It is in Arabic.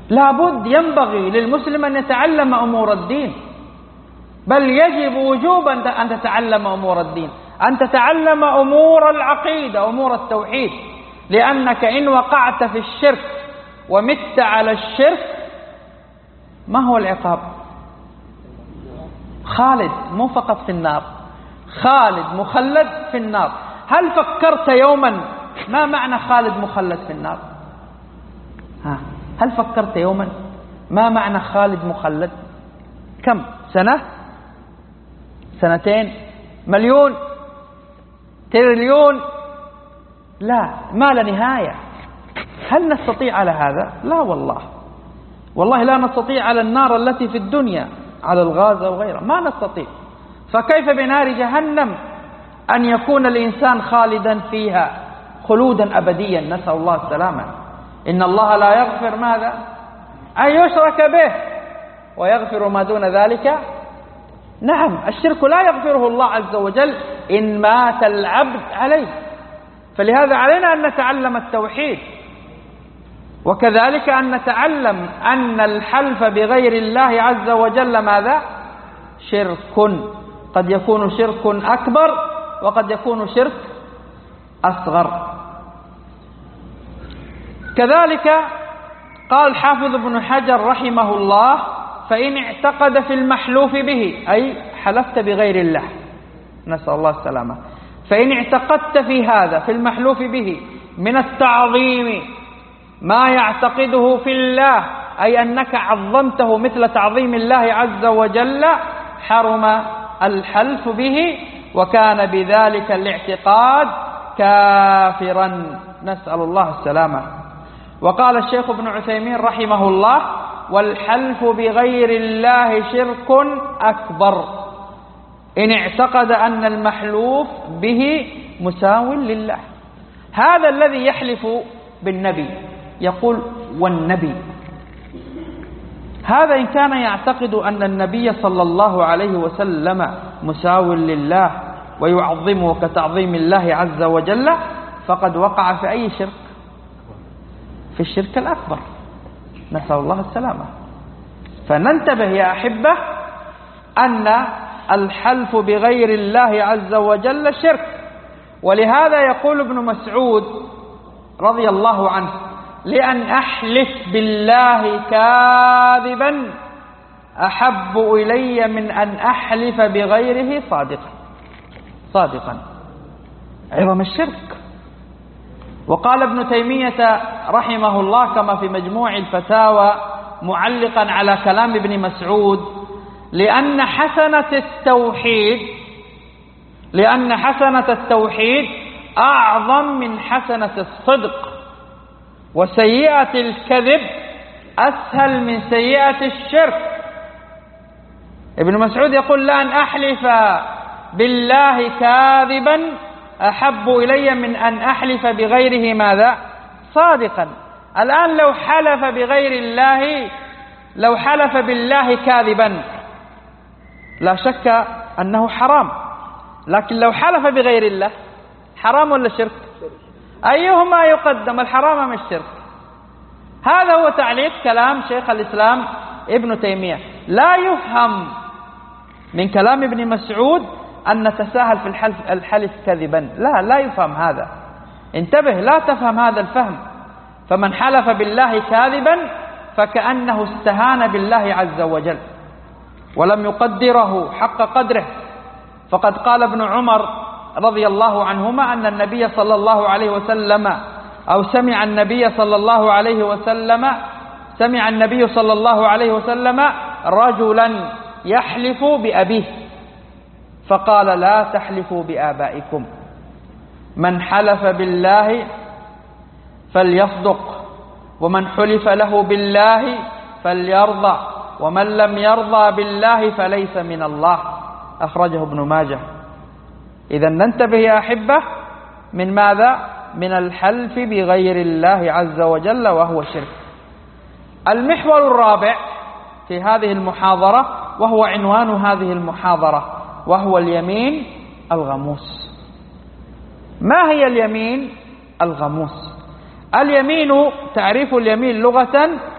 لابد ينبغي للمسلم أن يتعلم أمور الدين، بل يجب وجوبا أن تتعلم أمور الدين، أن تتعلم أمور العقيدة، أمور التوحيد، لأنك إن وقعت في الشرك ومت على الشرك ما هو العقاب؟ خالد، مو فقط في النار، خالد مخلد في النار. هل فكرت يوما ما معنى خالد مخلد في النار؟ هل فكرت يوما ما معنى خالد مخلد؟ كم سنة؟ سنتين؟ مليون؟ تريليون؟ لا، ما لا نهاية. هل نستطيع على هذا؟ لا والله، والله لا نستطيع على النار التي في الدنيا، على الغاز أو غيره، ما نستطيع. فكيف بنار جهنم أن يكون الإنسان خالدا فيها خلودا أبديا؟ نسأل الله السلامة. إن الله لا يغفر ماذا؟ أن يشرك به ويغفر ما دون ذلك. نعم، الشرك لا يغفره الله عز وجل إن مات العبد عليه. فلهذا علينا أن نتعلم التوحيد، وكذلك أن نتعلم أن الحلف بغير الله عز وجل ماذا؟ شرك، قد يكون شرك أكبر وقد يكون شرك أصغر. كذلك قال حافظ ابن حجر رحمه الله: فإن اعتقد في المحلوف به، أي حلفت بغير الله، نسأل الله السلامة، فإن اعتقدت في هذا في المحلوف به من التعظيم ما يعتقده في الله، أي أنك عظمته مثل تعظيم الله عز وجل، حرم الحلف به، وكان بذلك الاعتقاد كافرا، نسأل الله السلامة. وقال الشيخ ابن عثيمين رحمه الله: والحلف بغير الله شرك أكبر إن اعتقد أن المحلوف به مساو لله. هذا الذي يحلف بالنبي يقول والنبي، هذا إن كان يعتقد أن النبي صلى الله عليه وسلم مساو لله ويعظمه كتعظيم الله عز وجل، فقد وقع في أي شرك؟ في الشرك الأكبر، نسأل الله السلامة. فننتبه يا أحبة أن الحلف بغير الله عز وجل شرك. ولهذا يقول ابن مسعود رضي الله عنه: لأن أحلف بالله كاذبا أحب إلي من أن أحلف بغيره صادقا. عظم الشرك. وقال ابن تيمية رحمه الله كما في مجموع الفتاوى معلقا على كلام ابن مسعود: لأن حسنة التوحيد أعظم من حسنة الصدق، وسيئة الكذب أسهل من سيئة الشرك. ابن مسعود يقول: لأن أحلف بالله كاذبا أحب إلي من أن أحلف بغيره ماذا؟ صادقا. الآن لو حلف بالله كاذبا لا شك أنه حرام، لكن لو حلف بغير الله حرام ولا شرك؟ أيهما يقدم، الحرام أم الشرك؟ هذا هو تعليق كلام شيخ الإسلام ابن تيمية. لا يفهم من كلام ابن مسعود أن نتساهل في الحلف كذبا، لا يفهم هذا. انتبه، لا تفهم هذا الفهم. فمن حلف بالله كاذبا فكأنه استهان بالله عز وجل ولم يقدره حق قدره. فقد قال ابن عمر رضي الله عنهما أن النبي صلى الله عليه وسلم سمع النبي صلى الله عليه وسلم رجلا يحلف بأبيه فقال: لا تحلفوا بآبائكم، من حلف بالله فليصدق، ومن حلف له بالله فليرضى، ومن لم يرضى بالله فليس من الله. أخرجه ابن ماجه. إذا ننتبه يا أحبة من ماذا؟ من الحلف بغير الله عز وجل، وهو شرك. المحور الرابع في هذه المحاضرة، وهو عنوان هذه المحاضرة، وهو اليمين الغموس. ما هي اليمين الغموس؟ اليمين، تعريف اليمين لغة: